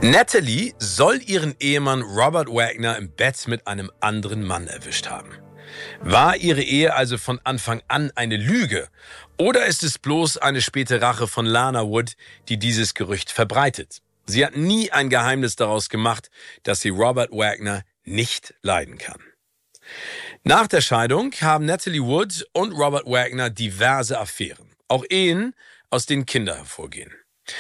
Natalie soll ihren Ehemann Robert Wagner im Bett mit einem anderen Mann erwischt haben. War ihre Ehe also von Anfang an eine Lüge? Oder ist es bloß eine späte Rache von Lana Wood, die dieses Gerücht verbreitet? Sie hat nie ein Geheimnis daraus gemacht, dass sie Robert Wagner nicht leiden kann. Nach der Scheidung haben Natalie Wood und Robert Wagner diverse Affären, auch Ehen, aus denen Kinder hervorgehen.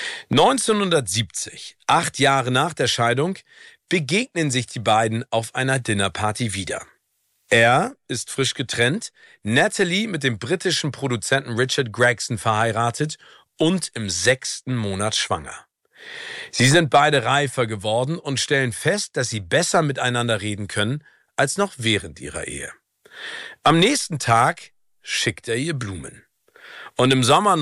1970, 8 Jahre nach der Scheidung, begegnen sich die beiden auf einer Dinnerparty wieder. Er ist frisch getrennt, Natalie mit dem britischen Produzenten Richard Gregson verheiratet und im 6. Monat schwanger. Sie sind beide reifer geworden und stellen fest, dass sie besser miteinander reden können als noch während ihrer Ehe. Am nächsten Tag schickt er ihr Blumen. Und im Sommer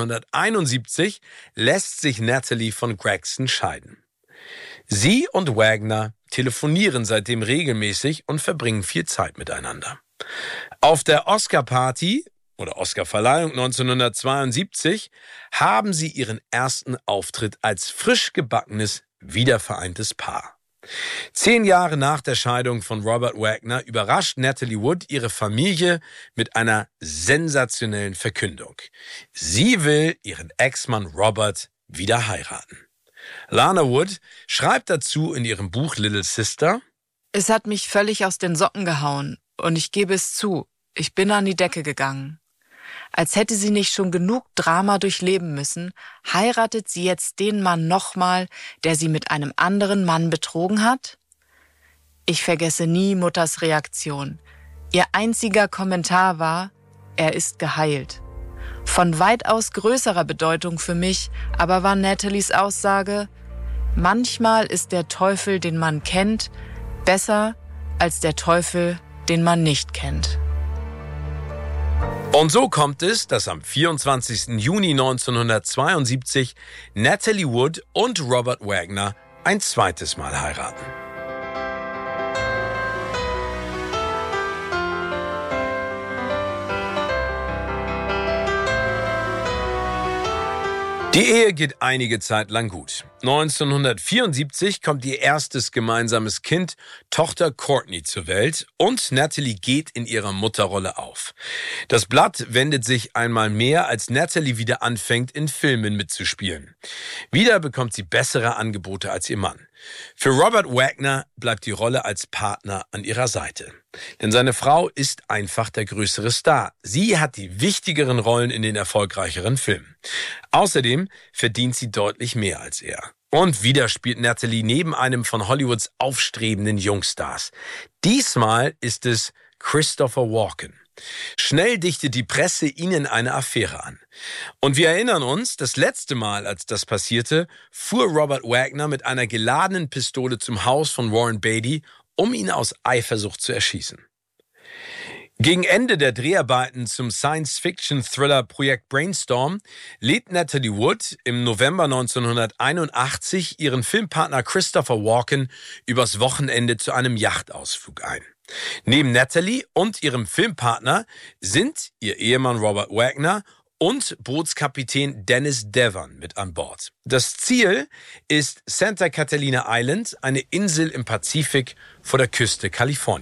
1971 lässt sich Natalie von Gregson scheiden. Sie und Wagner telefonieren seitdem regelmäßig und verbringen viel Zeit miteinander. Auf der Oscar-Party oder Oscar-Verleihung 1972 haben sie ihren ersten Auftritt als frisch gebackenes, wiedervereintes Paar. 10 Jahre nach der Scheidung von Robert Wagner überrascht Natalie Wood ihre Familie mit einer sensationellen Verkündung. Sie will ihren Ex-Mann Robert wieder heiraten. Lana Wood schreibt dazu in ihrem Buch Little Sister: Es hat mich völlig aus den Socken gehauen und ich gebe es zu, ich bin an die Decke gegangen. Als hätte sie nicht schon genug Drama durchleben müssen, heiratet sie jetzt den Mann nochmal, der sie mit einem anderen Mann betrogen hat? Ich vergesse nie Mutters Reaktion. Ihr einziger Kommentar war: Er ist geheilt. Von weitaus größerer Bedeutung für mich aber war Natalies Aussage: Manchmal ist der Teufel, den man kennt, besser als der Teufel, den man nicht kennt. Und so kommt es, dass am 24. Juni 1972 Natalie Wood und Robert Wagner ein zweites Mal heiraten. Die Ehe geht einige Zeit lang gut. 1974 kommt ihr erstes gemeinsames Kind, Tochter Courtney, zur Welt und Natalie geht in ihrer Mutterrolle auf. Das Blatt wendet sich einmal mehr, als Natalie wieder anfängt, in Filmen mitzuspielen. Wieder bekommt sie bessere Angebote als ihr Mann. Für Robert Wagner bleibt die Rolle als Partner an ihrer Seite. Denn seine Frau ist einfach der größere Star. Sie hat die wichtigeren Rollen in den erfolgreicheren Filmen. Außerdem verdient sie deutlich mehr als er. Und wieder spielt Natalie neben einem von Hollywoods aufstrebenden Jungstars. Diesmal ist es Christopher Walken. Schnell dichtet die Presse ihnen eine Affäre an. Und wir erinnern uns, das letzte Mal, als das passierte, fuhr Robert Wagner mit einer geladenen Pistole zum Haus von Warren Beatty, um ihn aus Eifersucht zu erschießen. Gegen Ende der Dreharbeiten zum Science-Fiction-Thriller Projekt Brainstorm lädt Natalie Wood im November 1981 ihren Filmpartner Christopher Walken übers Wochenende zu einem Yachtausflug ein. Neben Natalie und ihrem Filmpartner sind ihr Ehemann Robert Wagner und Bootskapitän Dennis Devon mit an Bord. Das Ziel ist Santa Catalina Island, eine Insel im Pazifik vor der Küste Kaliforniens.